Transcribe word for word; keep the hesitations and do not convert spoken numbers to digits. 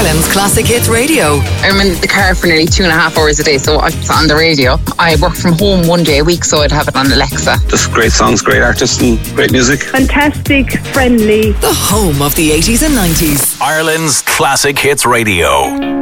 Ireland's Classic Hits Radio. I'm in the car for nearly two and a half hours a day, so it's on the radio. I work from home one day a week, so I'd have it on Alexa. Just great songs, great artists and great music. Fantastic, friendly. The home of the eighties and nineties. Ireland's Classic Hits Radio.